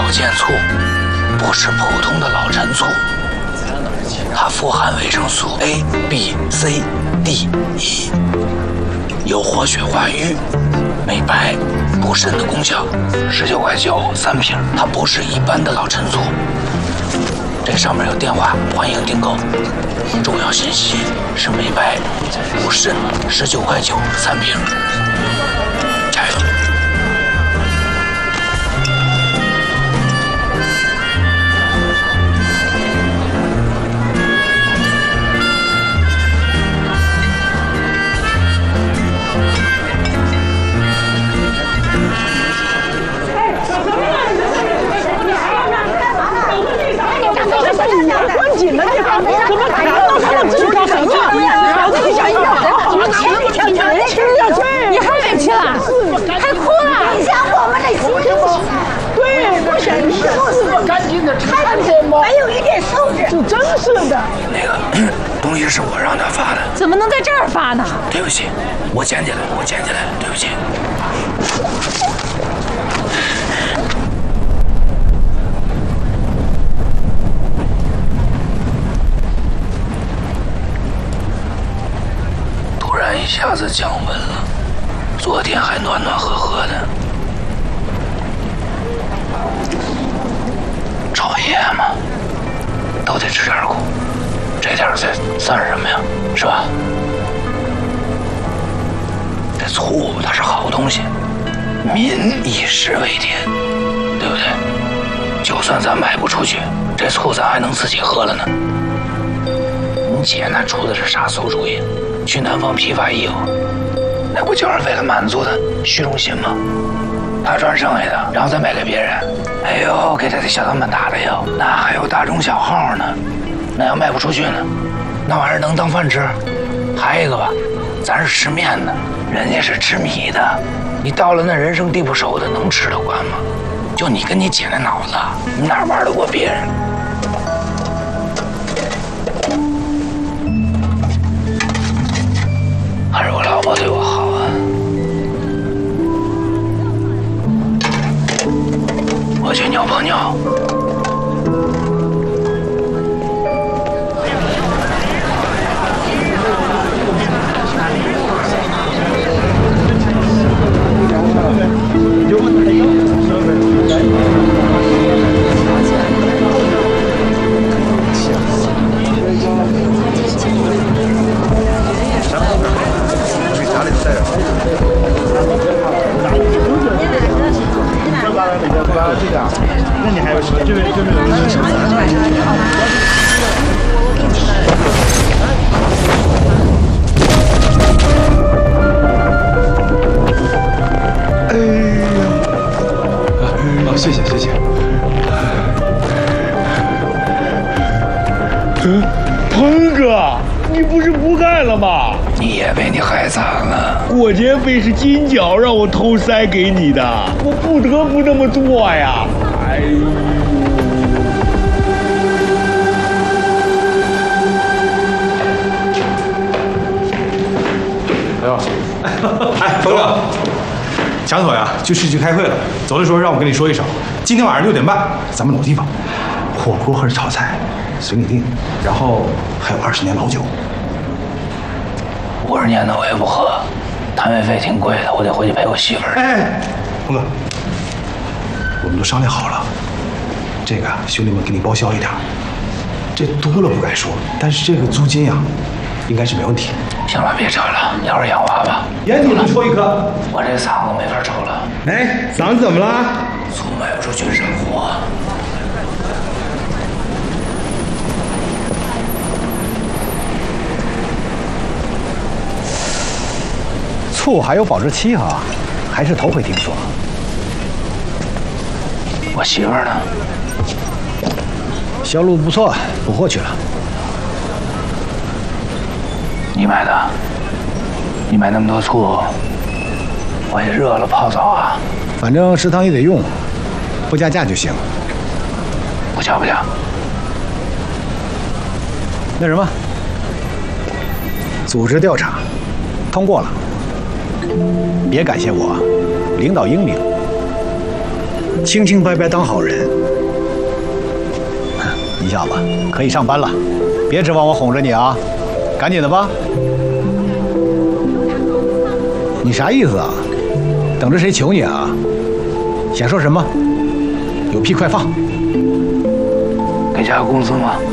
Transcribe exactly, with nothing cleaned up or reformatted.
保健醋不是普通的老陈醋，它富含维生素 A、B、C、D、E， 有活血化瘀、美白、补肾的功效。十九块九三瓶，它不是一般的老陈醋。这上面有电话，欢迎订购。重要信息是美白、补肾，十九块九三瓶，加油！ 关紧了，你看怎么看到他们自己搞什么？搞得像一个怎么吃一天天吃呀？对， 你还没吃了？还哭了？ 你像我们的心情， 对，不像你这么干净的还没有一点素质， 是真是的。 那个东西是我让他发的， 怎么能在这儿发呢？ 对不起，我捡起来，我捡起来，对不起。一下子降温了，昨天还暖暖和和的。创业嘛，都得吃点苦，这点才算是什么呀？是吧？这醋它是好东西，民以食为天，对不对？就算咱卖不出去，这醋咱还能自己喝了呢。你姐那出的是啥馊主意？去南方批发衣服，那不就是为了满足他虚荣心吗？他赚剩下的，然后再卖给别人。哎呦，给他的小老板打的哟，那还有大中小号呢，那要卖不出去呢，那玩意儿能当饭吃？还有一个吧，咱是吃面的，人家是吃米的，你到了那人生地不熟的，能吃得惯吗？就你跟你姐那脑子，你哪玩得过别人？还是我老婆对我好啊！我去尿泡尿。 这个啊，那你还有什么？这边这边有一个什么？哎呀，啊，谢谢谢谢。嗯，鹏哥，你不是不干了吗？ 你也被你害惨了。 过节费是金角让我偷塞给你的，我不得不这么做呀。哎呦！哎呦！哎，冯哥，强总呀，去市区开会了，走的时候让我跟你说一声，今天晚上六点半咱们老地方，火锅和炒菜随你定，然后还有二十年老酒。 五十年的我也不喝，摊位费挺贵的，我得回去陪我媳妇儿。 哎，鹏哥，我们都商量好了，这个兄弟们给你报销一点，这多了不敢说，但是这个租金呀，应该是没问题。 行了，别扯了，一会儿养娃吧。 烟你能抽一颗？ 我这嗓子没法抽了。 哎，嗓子怎么了？ 醋卖不出去上火。 醋还有保质期啊，还是头回听说。 我媳妇儿呢？ 销路不错，补货去了。 你买的？你买那么多醋，我也热了泡澡啊。 反正食堂也得用，不加价就行。 不加不加。 那什么，组织调查通过了。别感谢我，领导英明。 清清白白当好人。你小子可以上班了，别指望我哄着你啊，赶紧的吧。你啥意思啊？等着谁求你啊？想说什么？有屁快放！ 给加个工资吗？